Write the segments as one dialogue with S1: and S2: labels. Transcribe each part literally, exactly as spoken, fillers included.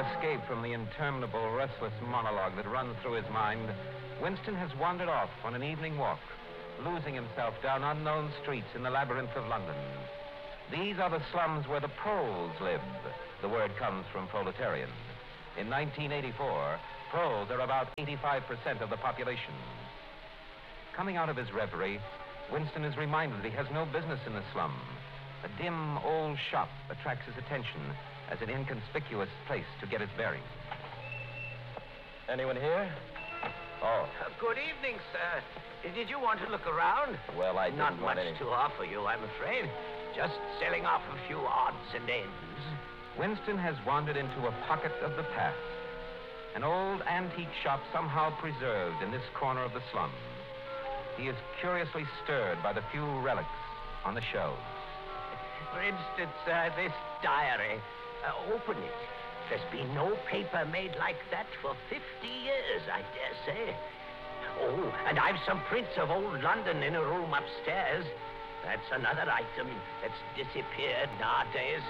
S1: escape from the interminable, restless monologue that runs through his mind, Winston has wandered off on an evening walk, losing himself down unknown streets in the labyrinth of London. These are the slums where the proles live. The word comes from proletarian. In nineteen eighty-four, proles are about eighty-five percent of the population. Coming out of his reverie, Winston is reminded that he has no business in the slum. A dim, old shop attracts his attention as an inconspicuous place to get his bearings.
S2: Anyone here? Oh.
S3: Uh, good evening, sir. Did you want to look around?
S2: Well, I didn't
S3: Not
S2: want
S3: much
S2: any...
S3: to offer you, I'm afraid. Just selling off a few odds and ends.
S1: Winston has wandered into a pocket of the past, an old antique shop somehow preserved in this corner of the slum. He is curiously stirred by the few relics on the shelves.
S3: For instance, uh, this diary. Uh, open it. There's been no paper made like that for fifty years, I dare say. Oh, and I've some prints of old London in a room upstairs. That's another item that's disappeared nowadays.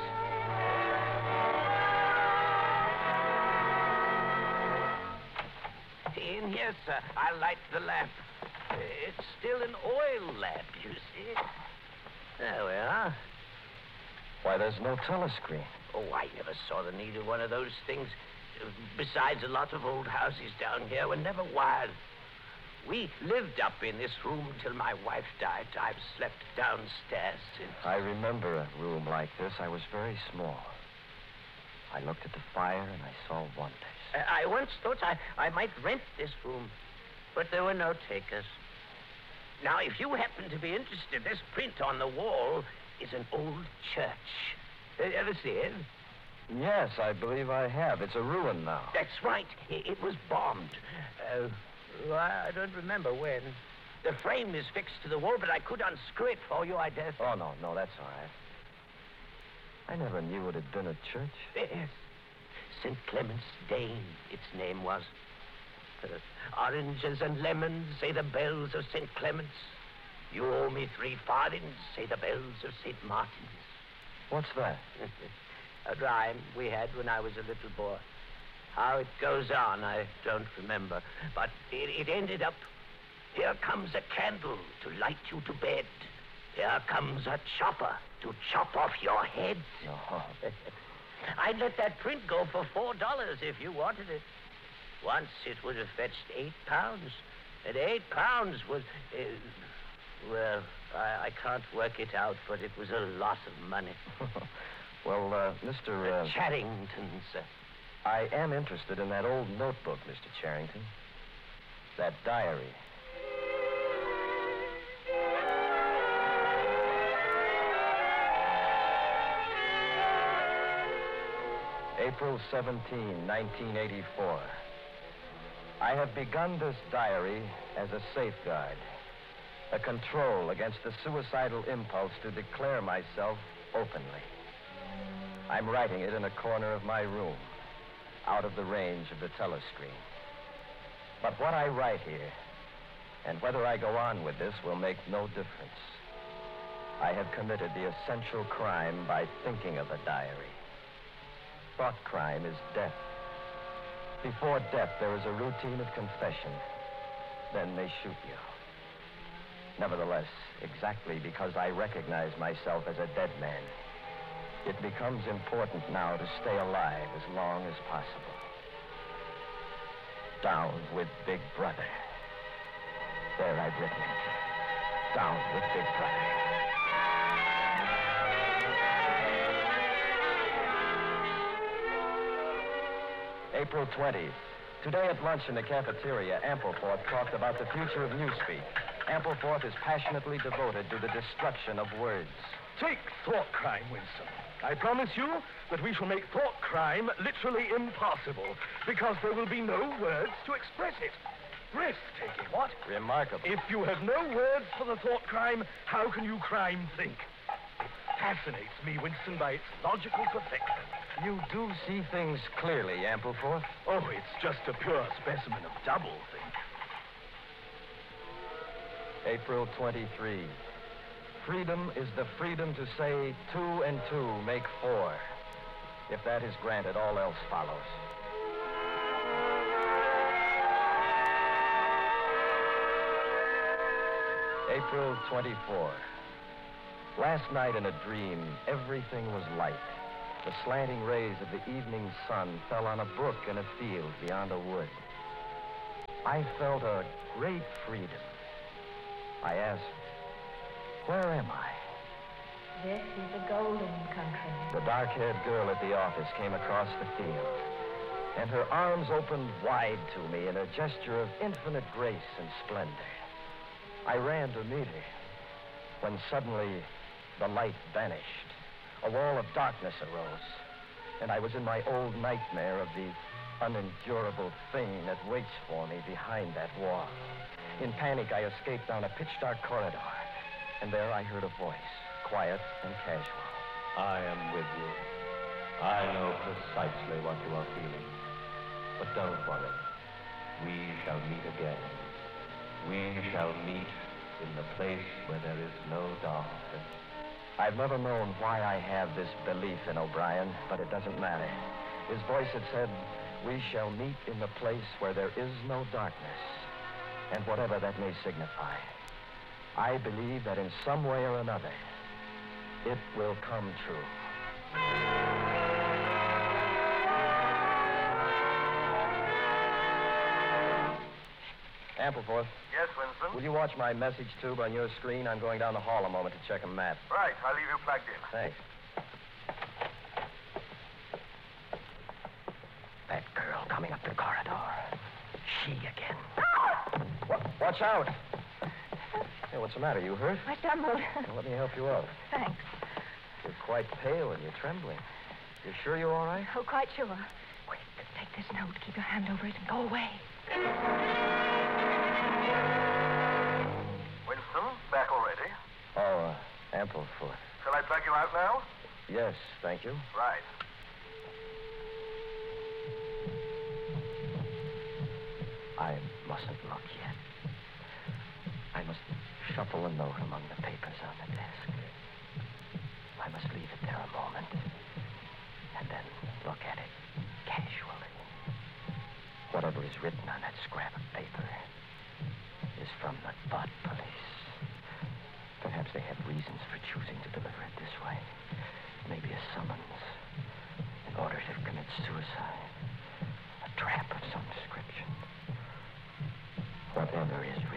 S3: In here, sir. I'll light the lamp. It's still an oil lamp, you see. There we are.
S2: Why, there's no telescreen.
S3: Oh, I never saw the need of one of those things. Besides, a lot of old houses down here were never wired. We lived up in this room till my wife died. I've slept downstairs since.
S2: I remember a room like this. I was very small. I looked at the fire and I saw wonders.
S3: I once thought I, I might rent this room, but there were no takers. Now, if you happen to be interested, this print on the wall is an old church. Uh, ever see it?
S2: Yes, I believe I have. It's a ruin now.
S3: That's right. It, it was bombed. Uh, well, I don't remember when. The frame is fixed to the wall, but I could unscrew it for you, I dare say.
S2: Oh, no, no, that's all right. I never knew it had been a church.
S3: Yes. Saint Clement's Dane, its name was. Uh, oranges and lemons, say the bells of Saint Clement's. You owe me three farthings, say the bells of Saint Martin's.
S2: What's that?
S3: A rhyme we had when I was a little boy. How it goes on, I don't remember. But it, it ended up, here comes a candle to light you to bed. Here comes a chopper to chop off your head.
S2: No.
S3: I'd let that print go for four dollars if you wanted it. Once it would have fetched eight pounds. And eight pounds was... Uh, well, I, I can't work it out, but it was a lot of money.
S2: Well, uh, Mister Uh,
S3: uh, Charrington, sir.
S2: I am interested in that old notebook, Mister Charrington. That diary. April seventeenth, nineteen eighty-four. I have begun this diary as a safeguard, a control against the suicidal impulse to declare myself openly. I'm writing it in a corner of my room, out of the range of the telescreen. But what I write here, and whether I go on with this, will make no difference. I have committed the essential crime by thinking of a diary. Thought crime is death. Before death, there is a routine of confession. Then they shoot you. Nevertheless, exactly because I recognize myself as a dead man, it becomes important now to stay alive as long as possible. Down with Big Brother. There I've written it. Down with Big Brother. April twentieth. Today at lunch in the cafeteria, Ampleforth talked about the future of newspeak. Ampleforth is passionately devoted to the destruction of words.
S4: Take thought crime, Winston. I promise you that we shall make thought crime literally impossible, because there will be no words to express it. Breathtaking, what?
S2: Remarkable.
S4: If you have no words for the thought crime, how can you crime think? It fascinates me, Winston, by its logical perfection.
S2: You do see things clearly, Ampleforth.
S4: Oh, it's just a pure specimen of doublethink.
S2: April twenty-third. Freedom is the freedom to say two and two make four. If that is granted, all else follows. April twenty-fourth. Last night in a dream, everything was light. The slanting rays of the evening sun fell on a brook in a field beyond a wood. I felt a great freedom. I asked, where am I?
S5: This is the golden country.
S2: The dark-haired girl at the office came across the field, and her arms opened wide to me in a gesture of infinite grace and splendor. I ran to meet her, when suddenly the light vanished. A wall of darkness arose, and I was in my old nightmare of the unendurable thing that waits for me behind that wall. In panic, I escaped down a pitch-dark corridor, and there I heard a voice, quiet and casual.
S6: I am with you. I know precisely what you are feeling. But don't worry. We shall meet again. We shall meet in the place where there is no darkness.
S2: I've never known why I have this belief in O'Brien, but it doesn't matter. His voice had said, we shall meet in the place where there is no darkness. And whatever that may signify, I believe that in some way or another, it will come true. Ampleforth.
S4: Yes, Winston?
S2: Will you watch my message tube on your screen? I'm going down the hall a moment to check a map.
S4: Right, I'll leave you plugged in.
S2: Thanks.
S3: That girl coming up the corridor. She again.
S2: What? Watch out! Hey, what's the matter? You hurt?
S5: I stumbled.
S2: Well, let me help you up.
S5: Thanks.
S2: You're quite pale and you're trembling. You sure you're all right?
S5: Oh, quite sure. Quick, take this note, keep your hand over it, and go away.
S4: Winston, back already?
S2: Oh, uh, Ampleforth.
S4: Shall I plug you out now?
S2: Yes, thank you.
S4: Right.
S3: I mustn't look yet. I must shuffle a note among the papers on the desk. I must leave it there a moment, and then look at it casually. Whatever is written on that scrap of paper is from the Thought Police. Perhaps they have reasons for choosing to deliver it this way. Maybe a summons, an order to commit suicide, a trap of some description. Whatever is